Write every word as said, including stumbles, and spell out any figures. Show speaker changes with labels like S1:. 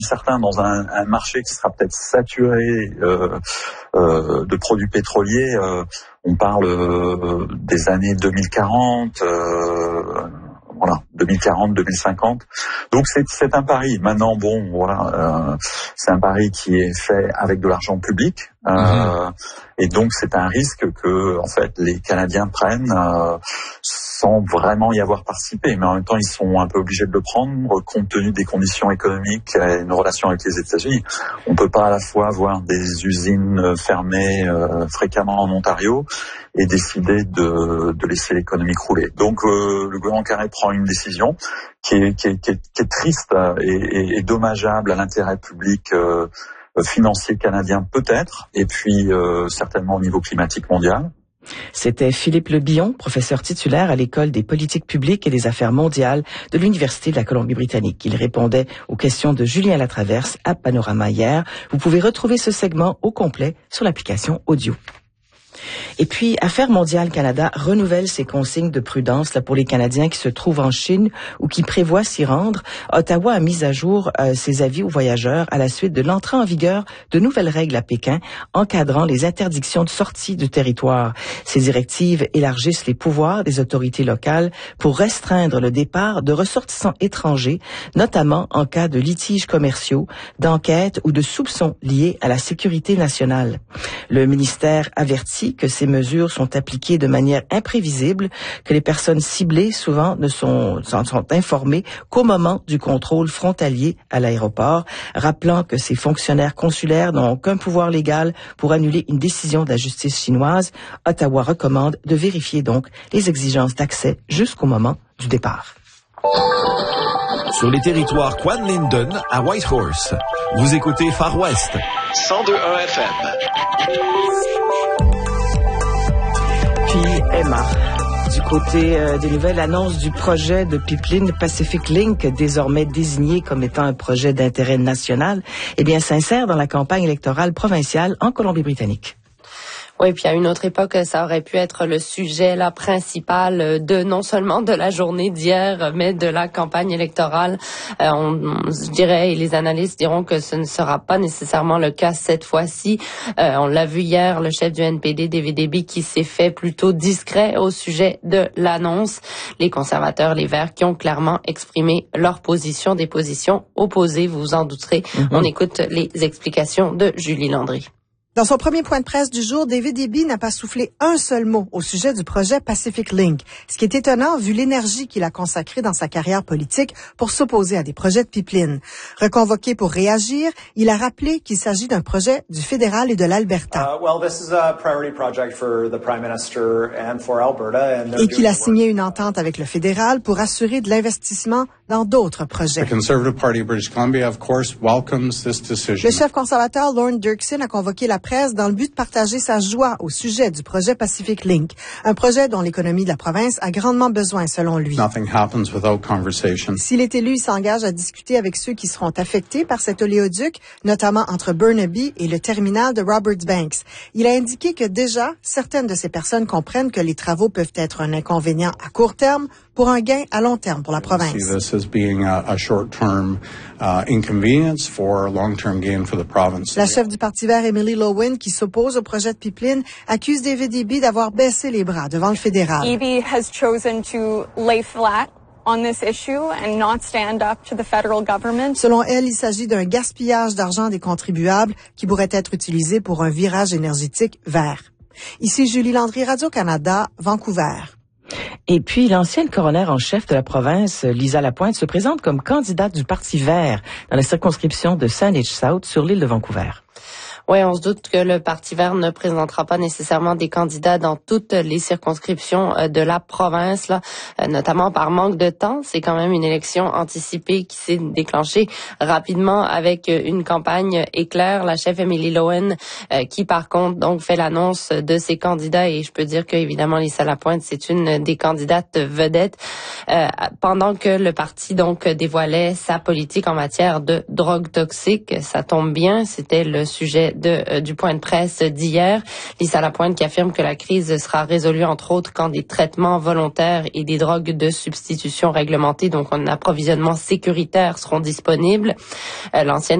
S1: certains dans un, un marché qui sera peut-être saturé euh, euh, de produits pétroliers. Euh, on parle euh, des années deux mille quarante, euh, voilà, deux mille quarante, deux mille cinquante. Donc c'est, c'est un pari. Maintenant, bon, voilà, euh, c'est un pari qui est fait avec de l'argent public, euh, mmh. et donc c'est un risque que, en fait, les Canadiens prennent euh, sans vraiment y avoir participé. Mais en même temps, ils sont un peu obligés de le prendre compte tenu des conditions économiques et nos relations avec les États-Unis. On peut pas à la fois avoir des usines fermées euh, fréquemment en Ontario et décider de, de laisser l'économie crouler. Donc euh, le gouvernement Carey prend une décision qui est, qui est, qui est, qui est triste et, et, et dommageable à l'intérêt public euh, financier canadien peut-être, et puis euh, certainement au niveau climatique mondial.
S2: C'était Philippe Lebillon, professeur titulaire à l'École des politiques publiques et des affaires mondiales de l'Université de la Colombie-Britannique. Il répondait aux questions de Julien Latraverse à Panorama hier. Vous pouvez retrouver ce segment au complet sur l'application audio. Et puis, Affaires mondiales Canada renouvelle ses consignes de prudence là, pour les Canadiens qui se trouvent en Chine ou qui prévoient s'y rendre. Ottawa a mis à jour euh, ses avis aux voyageurs à la suite de l'entrée en vigueur de nouvelles règles à Pékin encadrant les interdictions de sortie du territoire. Ces directives élargissent les pouvoirs des autorités locales pour restreindre le départ de ressortissants étrangers, notamment en cas de litiges commerciaux, d'enquêtes ou de soupçons liés à la sécurité nationale. Le ministère avertit que ces mesures sont appliquées de manière imprévisible, que les personnes ciblées souvent ne sont, sont informées qu'au moment du contrôle frontalier à l'aéroport, rappelant que ces fonctionnaires consulaires n'ont aucun pouvoir légal pour annuler une décision de la justice chinoise. Ottawa recommande de vérifier donc les exigences d'accès jusqu'au moment du départ.
S3: Sur les territoires Quan Linden à Whitehorse, vous écoutez Far West
S4: cent deux virgule un F M.
S2: Puis Emma, du côté euh, des nouvelles annonces du projet de pipeline Pacific Link, désormais désigné comme étant un projet d'intérêt national, eh bien s'insère dans la campagne électorale provinciale en Colombie-Britannique.
S5: Oui, puis à une autre époque, ça aurait pu être le sujet là principal de non seulement de la journée d'hier, mais de la campagne électorale. Euh, on, on je dirais, et les analystes diront que ce ne sera pas nécessairement le cas cette fois-ci. Euh, on l'a vu hier, le chef du N P D, David Eby, qui s'est fait plutôt discret au sujet de l'annonce. Les conservateurs, les Verts, qui ont clairement exprimé leur position, des positions opposées, vous vous en douterez. Mm-hmm. On écoute les explications de Julie Landry.
S6: Dans son premier point de presse du jour, David Eby n'a pas soufflé un seul mot au sujet du projet Pacific Link, ce qui est étonnant vu l'énergie qu'il a consacrée dans sa carrière politique pour s'opposer à des projets de pipeline. Reconvoqué pour réagir, il a rappelé qu'il s'agit d'un projet du fédéral et de l'Alberta.
S7: Uh, well, this is a priority project for the Prime Minister and for Alberta, and
S6: et qu'il a signé une entente avec le fédéral pour assurer de l'investissement dans d'autres projets.
S8: The Conservative Party of British Columbia, of course, welcomes this decision.
S6: Le chef conservateur Lorne Dirksen a convoqué la presse dans le but de partager sa joie au sujet du projet Pacific Link, un projet dont l'économie de la province a grandement besoin, selon lui.
S8: Nothing happens without conversation.
S6: S'il est élu, il s'engage à discuter avec ceux qui seront affectés par cet oléoduc, notamment entre Burnaby et le terminal de Roberts Banks. Il a indiqué que déjà, certaines de ces personnes comprennent que les travaux peuvent être un inconvénient à court terme pour un gain à long terme pour la province.
S8: This as being a, a short-term uh, inconvenience for a long-term gain for the province.
S6: La chef du Parti vert, Emily Lowen, qui s'oppose au projet de pipeline, accuse David Eby d'avoir baissé les bras devant le fédéral.
S9: Eby has chosen to lay flat on this issue and not stand up to the federal government.
S6: Selon elle, il s'agit d'un gaspillage d'argent des contribuables qui pourrait être utilisé pour un virage énergétique vert. Ici Julie Landry, Radio-Canada, Vancouver.
S2: Et puis, l'ancienne coroner en chef de la province, Lisa Lapointe, se présente comme candidate du Parti vert dans la circonscription de Saanich-South sur l'île de Vancouver.
S5: Oui, on se doute que le Parti vert ne présentera pas nécessairement des candidats dans toutes les circonscriptions de la province, là, notamment par manque de temps. C'est quand même une élection anticipée qui s'est déclenchée rapidement avec une campagne éclair. La chef Emily Lowen, qui par contre donc fait l'annonce de ses candidats, et je peux dire que évidemment Lisa Lapointe, c'est une des candidates vedettes, euh, pendant que le parti donc dévoilait sa politique en matière de drogue toxique. Ça tombe bien, c'était le sujet extrait de, euh, du point de presse d'hier. Lisa Lapointe qui affirme que la crise sera résolue entre autres quand des traitements volontaires et des drogues de substitution réglementées, donc un approvisionnement sécuritaire, seront disponibles. Euh, l'ancienne